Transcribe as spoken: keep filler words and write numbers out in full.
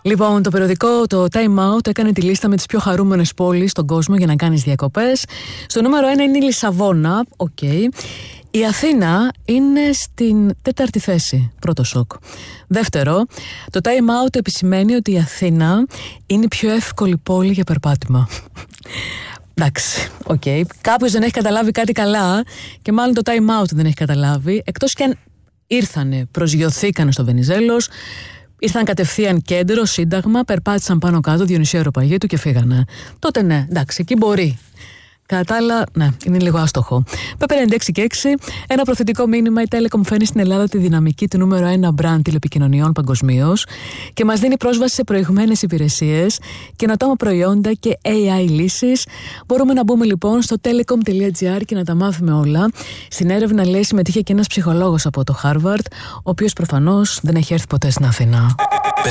Λοιπόν, το περιοδικό το Time Out έκανε τη λίστα με τις πιο χαρούμενες πόλεις στον κόσμο για να κάνεις διακοπές. Στο νούμερο ένα είναι η Λισαβόνα. Οκ. Okay. Η Αθήνα είναι στην τέταρτη θέση. Πρώτο σοκ. Δεύτερο, το Time Out επισημαίνει ότι η Αθήνα είναι η πιο εύκολη πόλη για περπάτημα. Εντάξει, οκ. Okay. Κάποιος δεν έχει καταλάβει κάτι καλά και μάλλον το Time Out δεν έχει καταλάβει. Εκτός κι αν ήρθανε, προσγειωθήκανε στο Βενιζέλος, ήρθαν κατευθείαν κέντρο, σύνταγμα, περπάτησαν πάνω κάτω, Διονυσίου Αεροπαγήτου και φύγανε. Τότε ναι, εντάξει, εκεί μπορεί. Κατά άλλα, ναι, είναι λίγο άστοχο. Πέπε ενενήντα έξι και έξι, ένα προθετικό μήνυμα. Η Telecom φέρνει στην Ελλάδα τη δυναμική του νούμερο ένα brand τηλεπικοινωνιών παγκοσμίως και μας δίνει πρόσβαση σε προηγμένες υπηρεσίες, καινοτόμα προϊόντα και έι άι λύσεις. Μπορούμε να μπούμε λοιπόν στο telecom τελεία gr και να τα μάθουμε όλα. Στην έρευνα, λέει, συμμετείχε και ένας ψυχολόγος από το Harvard, ο οποίος προφανώς δεν έχει έρθει ποτέ στην Αθήνα.